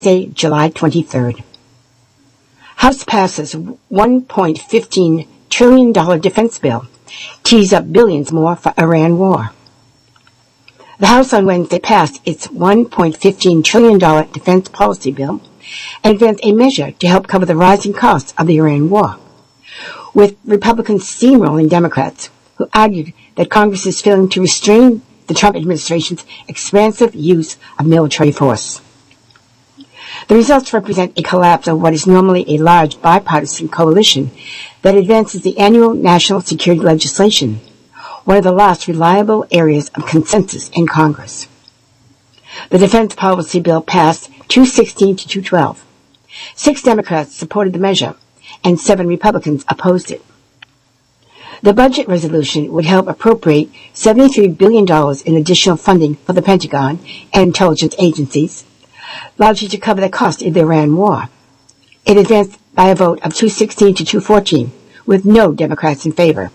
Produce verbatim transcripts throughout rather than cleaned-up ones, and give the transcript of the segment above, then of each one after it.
Thursday, July twenty-third. House passes one point one five trillion dollars defense bill, tees up billions more for Iran war. The House on Wednesday passed its one point one five trillion dollars defense policy bill and advanced a measure to help cover the rising costs of the Iran war, with Republicans steamrolling Democrats, who argued that Congress is failing to restrain the Trump administration's expansive use of military force. The results represent a collapse of what is normally a large bipartisan coalition that advances the annual national security legislation, one of the last reliable areas of consensus in Congress. The defense policy bill passed two sixteen to two twelve. Six Democrats supported the measure, and seven Republicans opposed it. The budget resolution would help appropriate seventy-three billion dollars in additional funding for the Pentagon and intelligence agencies, largely to cover the cost of the Iran war. It advanced by a vote of two sixteen to two fourteen, with no Democrats in favor.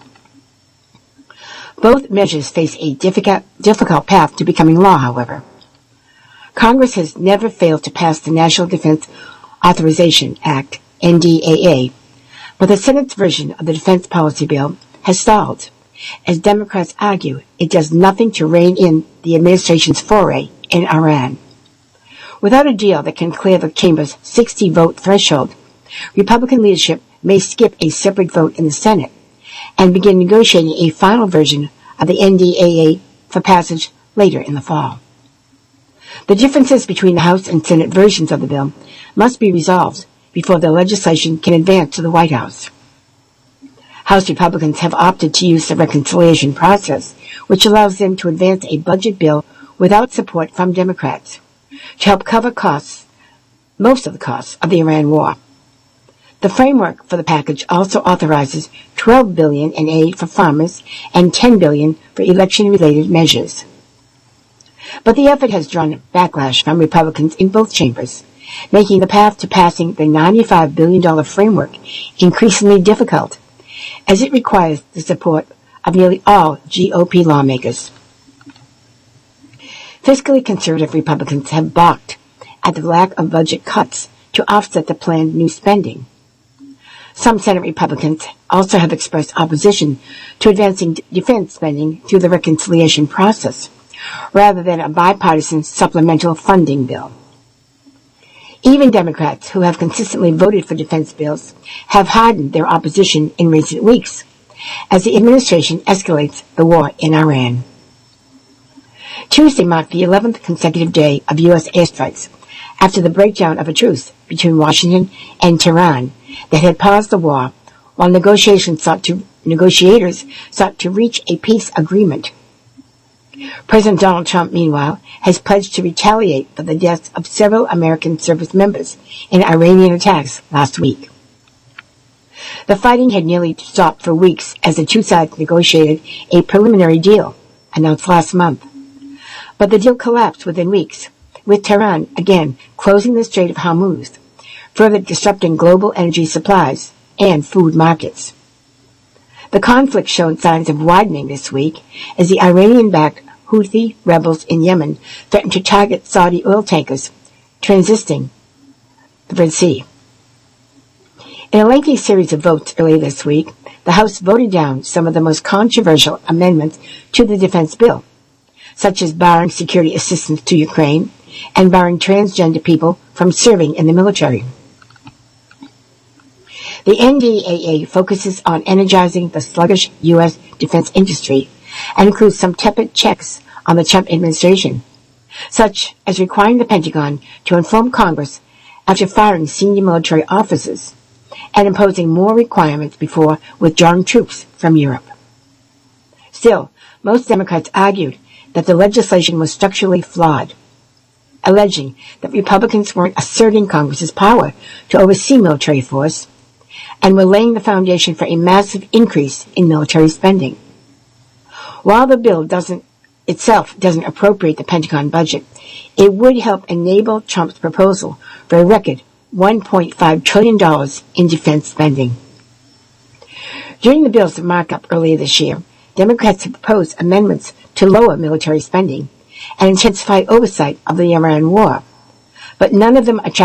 Both measures face a difficult, difficult path to becoming law, however. Congress has never failed to pass the National Defense Authorization Act, N D A A, but the Senate's version of the defense policy bill has stalled. As Democrats argue, it does nothing to rein in the administration's foray in Iran. Without a deal that can clear the chamber's sixty-vote threshold, Republican leadership may skip a separate vote in the Senate and begin negotiating a final version of the N D A A for passage later in the fall. The differences between the House and Senate versions of the bill must be resolved before the legislation can advance to the White House. House Republicans have opted to use the reconciliation process, which allows them to advance a budget bill without support from Democrats, to help cover costs, most of the costs of the Iran war. The framework for the package also authorizes twelve billion dollars in aid for farmers and ten billion dollars for election-related measures. But the effort has drawn backlash from Republicans in both chambers, making the path to passing the ninety-five billion dollars framework increasingly difficult, as it requires the support of nearly all G O P lawmakers. Fiscally conservative Republicans have balked at the lack of budget cuts to offset the planned new spending. Some Senate Republicans also have expressed opposition to advancing defense spending through the reconciliation process, rather than a bipartisan supplemental funding bill. Even Democrats, who have consistently voted for defense bills, have hardened their opposition in recent weeks, as the administration escalates the war in Iran. Tuesday marked the eleventh consecutive day of U S airstrikes after the breakdown of a truce between Washington and Tehran that had paused the war, while negotiations sought to, negotiators sought to reach a peace agreement. President Donald Trump, meanwhile, has pledged to retaliate for the deaths of several American service members in Iranian attacks last week. The fighting had nearly stopped for weeks as the two sides negotiated a preliminary deal announced last month. But the deal collapsed within weeks, with Tehran again closing the Strait of Hormuz, further disrupting global energy supplies and food markets. The conflict showed signs of widening this week as the Iranian-backed Houthi rebels in Yemen threatened to target Saudi oil tankers transiting the Red Sea. In a lengthy series of votes earlier this week, the House voted down some of the most controversial amendments to the defense bill, such as barring security assistance to Ukraine and barring transgender people from serving in the military. The N D A A focuses on energizing the sluggish U S defense industry and includes some tepid checks on the Trump administration, such as requiring the Pentagon to inform Congress after firing senior military officers and imposing more requirements before withdrawing troops from Europe. Still, most Democrats argued that the legislation was structurally flawed, alleging that Republicans weren't asserting Congress's power to oversee military force and were laying the foundation for a massive increase in military spending. While the bill doesn't itself doesn't appropriate the Pentagon budget, it would help enable Trump's proposal for a record one point five trillion dollars in defense spending. During the bill's markup earlier this year, Democrats have proposed amendments to lower military spending and intensify oversight of the Iran war, but none of them attract